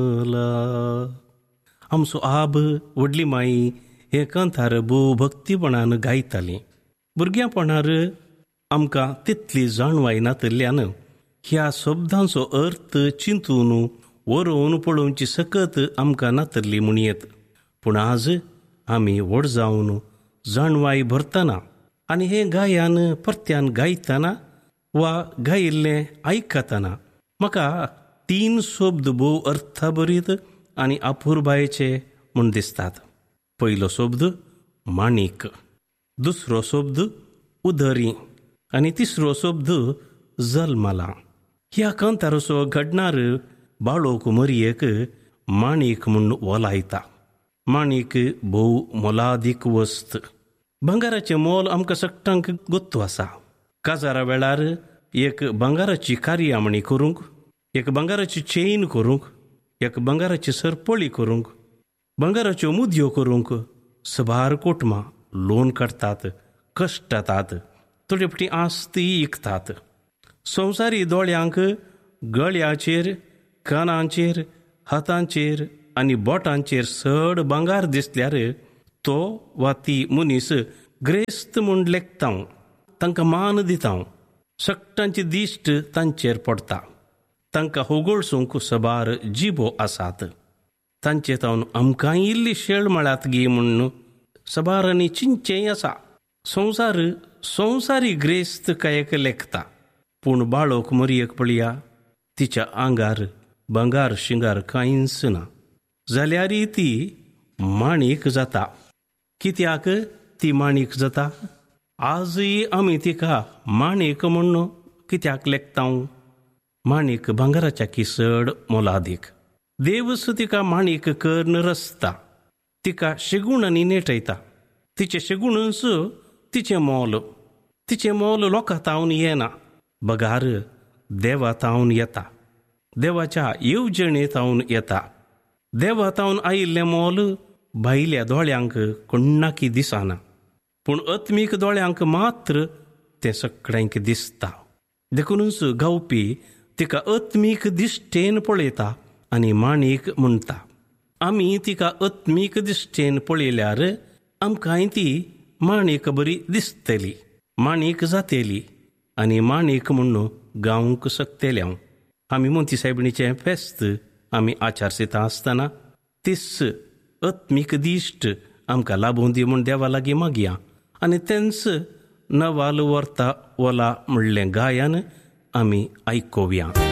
आमचो आब व्हडली माई हे कांतार भोव भक्तीपणान गायताली. भुरग्यापणार आमकां तितली जाणवाय नातल्यान ह्या शब्दांचो अर्थ चिंतून वरोवन पळोवची सकत आमकां नातरली म्हणयेत. पूण आज आमी व्हड जावन जाणवाय भरतना आनी हे गायन परत्यान गायतना वा गायिल्लें आयकतना म्हाका 3 शब्द भोव अर्थभरीत आनी अपुर्बायेचे म्हूण दिसतात. पयलो शब्द माणिक, दुसरो शब्द उदरी आनी तिसरो शब्द जल्माला. ह्या कांताराचो घडणार बाळोक मरयेक माणिक म्हूण वलायता. माणिक भोव मोलादीक वस्त. भांगाराचें मोल आमकां सगळ्यांक गोत्तू आसा. काजारा वेळार एक भांगाराची कार्यामणी करूंक, एक भांगाराची चेन करूंक, एक भांगाराची सरपळी करूंक, भांगाराच्यो मुदयो करूंक सबार कोटमां लोन काडटात, कश्ट जातात, थोडे फावटी आस्ती इकतात. संवसारी दोळ्यांक गळ्याचेर, कानांचेर, हातांचेर आनी बोटांचेर चड भांगार दिसल्यार तो वा ती मनीस ग्रेस्त म्हूण लेखता, तांकां मान दिता, सगळ्यांची दिश्ट तांचेर पडटा. तांकां होगोळसूंक सबार जिबो आसात. तांचे तावन आमकांय इल्ली शेळ म्हळ्यात गे म्हूण सबारांनी चिंचेय आसा. संवसारी ग्रेस्त कांयक लेखता. पूण बाळोक मरयेक पळया, तिच्या आंगार भांगार शिंगार कांयच ना, जाल्यारय ती माणिक जाता. कित्याक ती माणिक जाता? आजय आमी तिका माणिक म्हूण कित्याक लेखता? माणिक भांगाराच्या किसड मोलादीक. देवस तिका माणिक करून रचता, तिका शेगुणांनी नेटयता. तिचे शेगुणच तिचें मोल. तिचें मोल लोकां तावन येना, बगार देवा तावन येता. देवाच्या येवजणे तावन येता. देवा तावन आयिल्लें मोल भायल्या दोळ्यांक कोणाकी दिसना, पूण आत्मीक दोळ्यांक मात्र तें सगळ्यांक दिसता. देखूनच गावपी तिका आत्मीक दिश्टेन पळयता आनी माणिक म्हणटा. आमी तिका आत्मीक दिश्टेन पळयल्यार आमकांय ती माणिक बरी दिसतली, माणिक जातेली आनी माणिक म्हूण गावंक शकतली. आमी मोती सायबिणीचें फेस्त आमी आचारसिता आसतना तीस आत्मीक दिश्ट आमकां लाबूं दी म्हूण देवा लागीं मागया आनी तेंच नवाल व्हरता वला म्हणलें गायन आमी आयकोवया.